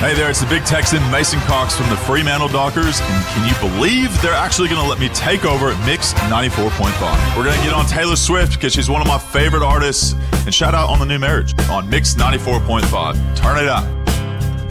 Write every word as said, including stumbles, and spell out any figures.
Hey there, it's the Big Texan, Mason Cox from the Fremantle Dockers, and can you believe they're actually going to let me take over at Mix ninety-four point five? We're going to get on Taylor Swift because she's one of my favorite artists, and shout out on the new marriage on Mix ninety-four point five. Turn it up.